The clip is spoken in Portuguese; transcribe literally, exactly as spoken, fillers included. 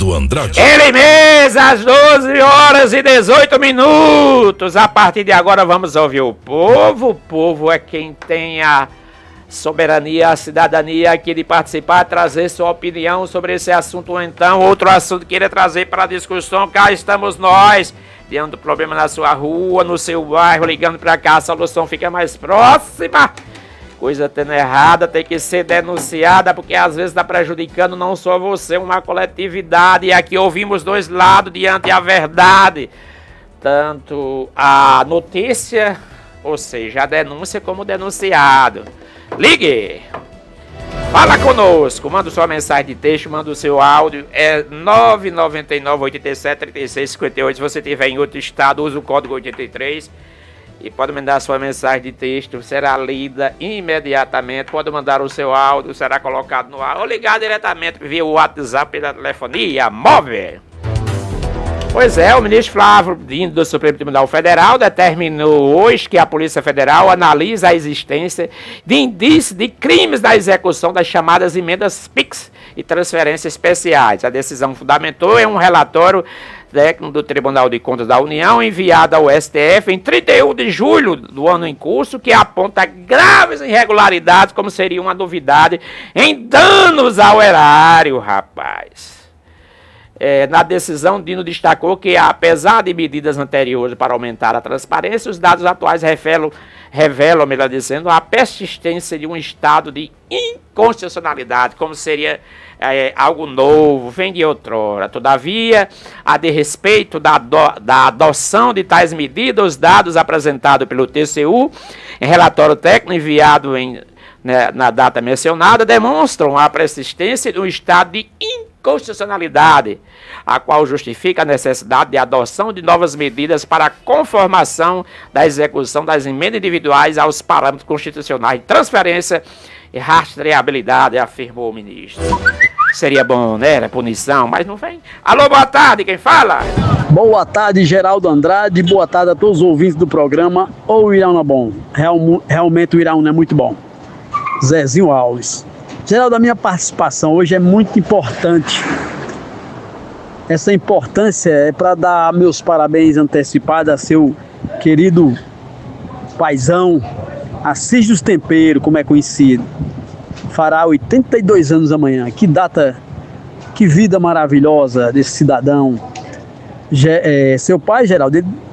Geraldo Andrade. Ele mesmo, às doze horas e dezoito minutos. A partir de agora vamos ouvir o povo. O povo é quem tem a soberania, a cidadania aqui de participar, trazer sua opinião sobre esse assunto ou então outro assunto que queira trazer para a discussão. Cá estamos nós, diante do problema na sua rua, no seu bairro, ligando para cá, a solução fica mais próxima. Coisa tendo errada, tem que ser denunciada, porque às vezes está prejudicando não só você, uma coletividade. E aqui ouvimos dois lados diante da verdade. Tanto a notícia, ou seja, a denúncia, como o denunciado. Ligue! Fala conosco, manda sua mensagem de texto, manda o seu áudio, é nove nove nove, oito sete, três seis cinco oito. Se você estiver em outro estado, usa o código oitenta e três. E pode mandar sua mensagem de texto, será lida imediatamente. Pode mandar o seu áudio, será colocado no ar. Ou ligar diretamente via WhatsApp pela telefonia móvel. Pois é, o ministro Flávio Dino do Supremo Tribunal Federal determinou hoje que a Polícia Federal analisa a existência de indícios de crimes na execução das chamadas emendas Pix e transferências especiais. A decisão fundamentou em um relatório técnico do Tribunal de Contas da União, enviado ao S T F em trinta e um de julho do ano em curso, que aponta graves irregularidades, como seria uma novidade, em danos ao erário, rapaz. É, na decisão, Dino destacou que, apesar de medidas anteriores para aumentar a transparência, os dados atuais revelam, revelam, melhor dizendo, a persistência de um estado de inconstitucionalidade, como seria é, algo novo, vem de outrora. Todavia, a de respeito da, do, da adoção de tais medidas, os dados apresentados pelo T C U, em relatório técnico enviado em, né, na data mencionada, demonstram a persistência de um estado de inconstitucionalidade, constitucionalidade, a qual justifica a necessidade de adoção de novas medidas para a conformação da execução das emendas individuais aos parâmetros constitucionais de transferência e rastreabilidade, afirmou o ministro. Seria bom, né? Era punição, mas não vem. Alô, boa tarde, quem fala? Boa tarde, Geraldo Andrade. Boa tarde a todos os ouvintes do programa. Ou o Irão não é bom? Real, realmente o Irão não é muito bom. Zezinho Alves. Geraldo, a minha participação hoje é muito importante. Essa importância é para dar meus parabéns antecipados a seu querido paizão, Assis dos Temperos, como é conhecido. Fará oitenta e dois anos amanhã. Que data, que vida maravilhosa desse cidadão. É, seu pai, Geraldo, ele